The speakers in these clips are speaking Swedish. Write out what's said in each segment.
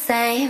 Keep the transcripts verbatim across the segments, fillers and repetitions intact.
same.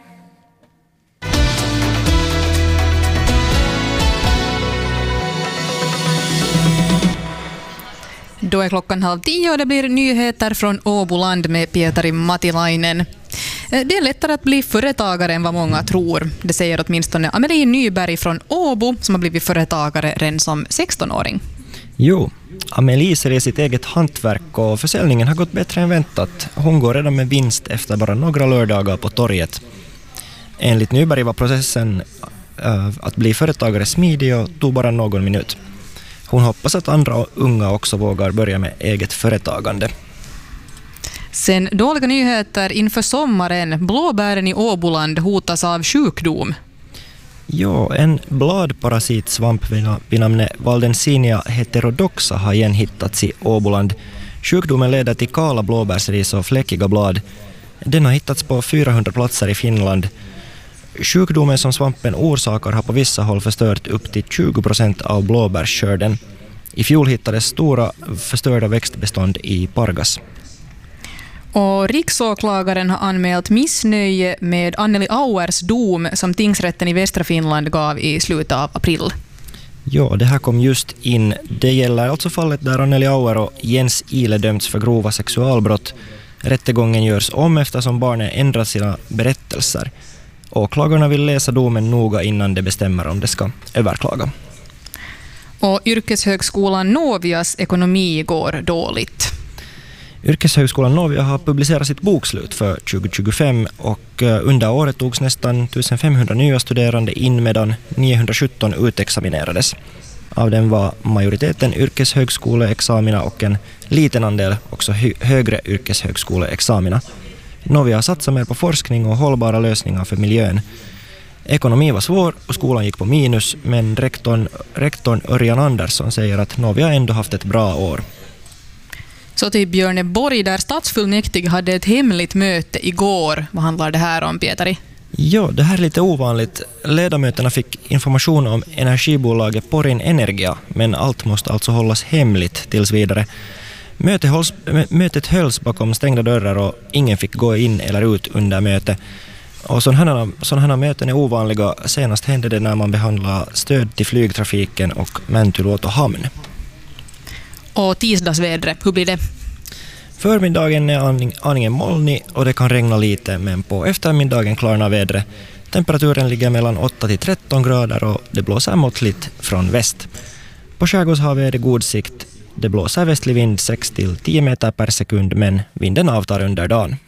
Då är klockan halv tio och det blir nyheter från Åboland med Pietari Matilainen. Det är lättare att bli företagare än vad många tror. Det säger åtminstone Amelie Nyberg från Åbo som har blivit företagare redan som sexton-åring. Jo, Amelie ser sitt eget hantverk och försäljningen har gått bättre än väntat. Hon går redan med vinst efter bara några lördagar på torget. Enligt Nyberg var processen äh, att bli företagare smidig och tog bara någon minut. Hon hoppas att andra unga också vågar börja med eget företagande. Sen dåliga nyheter inför sommaren. Blåbären i Åboland hotas av sjukdom. Ja, en bladparasitsvamp vid namn Waldensinia heterodoxa har igen hittats i Åboland. Sjukdomen leder till kala blåbärsris och fläckiga blad. Den har hittats på fyrahundra platser i Finland. Sjukdomen som svampen orsakar har på vissa håll förstört upp till tjugo procent av blåbärsskörden. I fjol hittades stora förstörda växtbestånd i Pargas. Och riksåklagaren har anmält missnöje med Anneli Auers dom som tingsrätten i Västra Finland gav i slutet av april. Ja, det här kom just in. Det gäller alltså fallet där Anneli Auer och Jens Ile dömts för grova sexualbrott. Rättegången görs om eftersom barnen ändrar sina berättelser. Åklagarna vill läsa domen noga innan de bestämmer om det ska överklaga. Och yrkeshögskolan Novias ekonomi går dåligt. Yrkeshögskolan Novia har publicerat sitt bokslut för tjugo tjugofem och under året togs nästan femtonhundra nya studerande in medan niohundrasjutton utexaminerades. Av dem var majoriteten yrkeshögskoleexamina och en liten andel också hö- högre yrkeshögskoleexamina. Novia har satsat mer på forskning och hållbara lösningar för miljön. Ekonomi var svår och skolan gick på minus, men rektorn, rektorn Örjan Andersson säger att Novia ändå haft ett bra år. Så till Björneborg där stadsfullmäktige hade ett hemligt möte igår. Vad handlar det här om, Pietari? Ja, det här är lite ovanligt. Ledamöterna fick information om energibolaget Porin Energia, men allt måste alltså hållas hemligt tills vidare. Mötet hölls, mötet hölls bakom stängda dörrar och ingen fick gå in eller ut under mötet. Och sådana, sådana möten är ovanliga. Senast hände det när man behandlade stöd till flygtrafiken och Mäntyluoto hamn. Och tisdagsvädret, hur blir det? Förmiddagen är aning, aningen molnig och det kan regna lite, men på eftermiddagen klarnar vädret. Temperaturen ligger mellan åtta till tretton grader och det blåser måttligt från väst. På Skärgårdshavet är det god sikt. Det blåser västlig vind sex till tio meter per sekund, men vinden avtar under dagen.